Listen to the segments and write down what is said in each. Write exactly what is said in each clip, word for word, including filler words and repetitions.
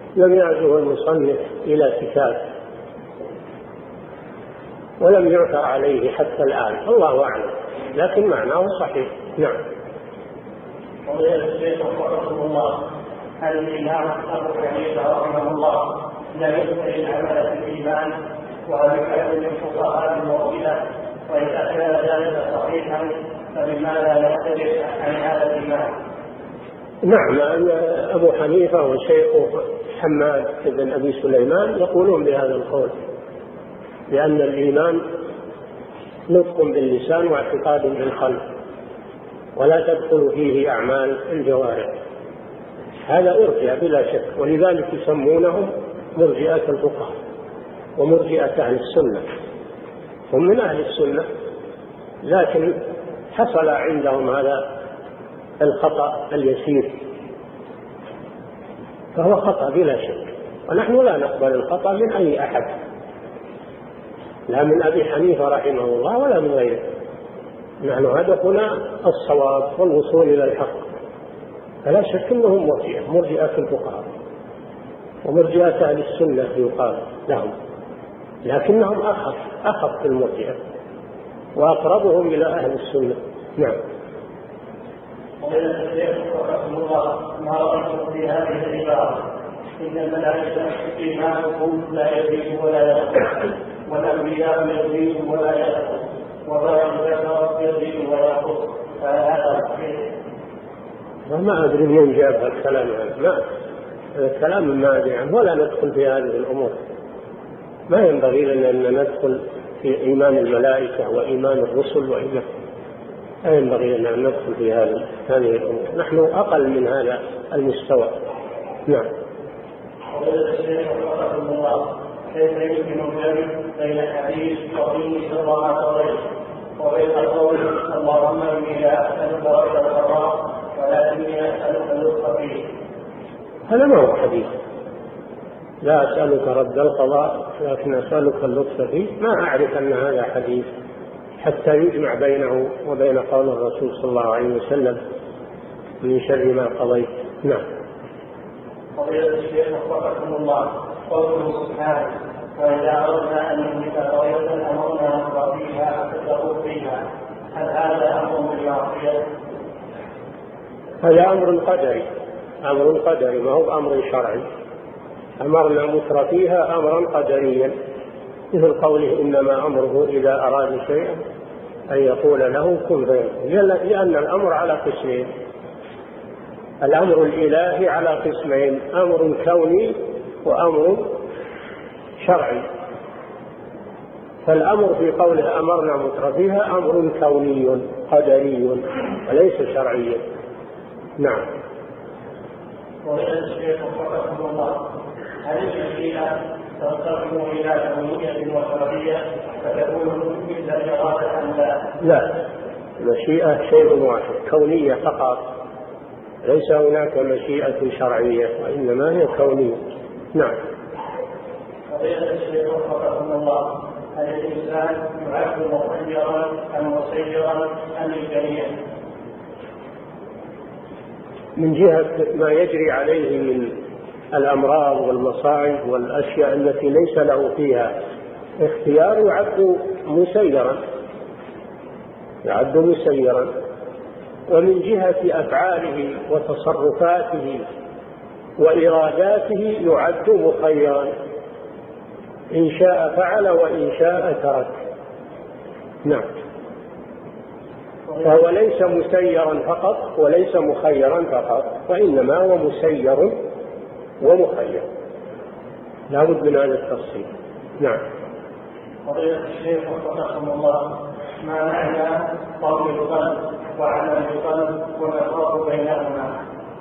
لم يعزه المصنف إلى كتاب ولم يعثر عليه حتى الآن، الله أعلم، لكن معناه صحيح. نعم. قال الشيخ رحمه الله: هل الإمام أبو حنيفة رحمه الله لا يدخل العمل في الإيمان؟ وهل يعد من فقهاء المعتزلة؟ وإذا كان ذلك صحيحا فلماذا يختلف عن هذا الإمام؟ نعم، أبو حنيفة وشيخه حماد بن أبي سليمان يقولون بهذا القول، لأن الإيمان نطق باللسان واعتقاد بالقلب ولا تدخل فيه أعمال الجوارح. هذا أرجع بلا شك، ولذلك يسمونهم مرجئة الفقهاء ومرجئة أهل السنة. هم من أهل السنة لكن حصل عندهم هذا الخطأ اليسير، فهو خطأ بلا شك، ونحن لا نقبل الخطأ من أي أحد، لا من أبي حنيفة رحمه الله ولا من غيره. نحن هدفنا الصواب والوصول إلى الحق، فلا شك أنهم مرجئة مرجئة الفقهاء ومرجئة أهل السنة يقال لهم، لكنهم أخف أخف المرجئة وأقربهم إلى أهل السنة. نعم. وقال الشيخ رحمه الله: ما رأيتم في هذه العبارة؟ إن الملائكة إيمانكم لا يزيد ولا ينقص، والأنبياء يزيد ولا ينقص، والرسل يزيد ولا ينقص، فهذا صحيح؟ وما أدري من جاب هذا الكلام، ما الكلام ما أدري عنه، ولا ندخل في هذه الأمور. ما ينبغي لنا أن ندخل في إيمان الملائكة وإيمان الرسل، وإلا لا ينبغي لنا أن ندخل في هذه هذه الأمور، نحن أقل من هذا المستوى. نعم. وقال الشيخ رحمه الله: كيف يمكن الجمع بين حديث قوله صلى الله عليه وسلم وبين قوله اللهم إني لا أسألك رد القضاء ولكني أسألك اللطف فيه؟ هذا ما هو حديث، لا أسألك رد القضاء لكن أسألك اللطف فيه، ما أعرف أن هذا حديث حتى يجمع بينه وبين قول الرسول صلى الله عليه وسلم من شر ما قضيت. نعم. قضية الشيخ رحمه الله: قوله سبحانه: وإذا أردنا أن نهلك قرية أمرنا نقرأ فيها فتقول فيها، هل هذا أمر بالمعصية؟ هذا أمر قدري، أمر قدري ما هو أمر شرعي. أمرنا متر فيها أمرا قدريا، مثل قوله إنما أمره إذا أراد شيئا أن يقول له كن فيكون، لأن الأمر على قسمين، الأمر الإلهي على قسمين، أمر كوني وأمر شرعي. فالأمر في قوله أمرنا متر فيها أمر كوني قدري وليس شرعيا. نعم. وقال الشيخ رحمه الله: هل المشيئة تنقسم إلى كونية وشرعية فتكون مثل الإرادة أم لا؟ لا، المشيئة شيء واحد، كونية فقط، ليس هناك مشيئة شرعية وإنما هي كونية. نعم. وقال الشيخ رحمه الله: هل الإنسان يعد مخيرا أم مسيرا أم الجميع؟ من جهة ما يجري عليه من الأمراض والمصائب والأشياء التي ليس له فيها اختيار يعد مسيرا يعد مسيرا ومن جهة أفعاله وتصرفاته وإراداته يعد مخيرا، إن شاء فعل وإن شاء ترك. نعم. فهو ليس مسيرا فقط وليس مخيرا فقط، وإنما هو مسير ومخير، لا بد من هذا التفصيل. نعم. قضية الشيخ رحمه الله: ما معنى قول القلب وعمل القلب والفرق بينهما؟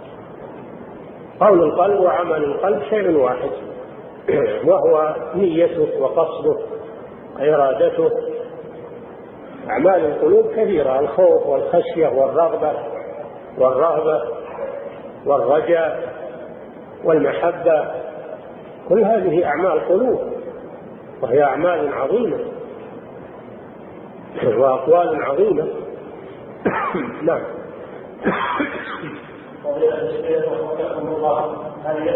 قول القلب وعمل القلب شيء واحد، وهو نيته وقصده وإرادته. أعمال القلوب كثيرة، الخوف والخشية والرغبة والرهبة والرجاء والمحبة، كل هذه أعمال قلوب وهي أعمال عظيمة وأقوال عظيمة. نعم. قضية الشيخ رحمه الله: هل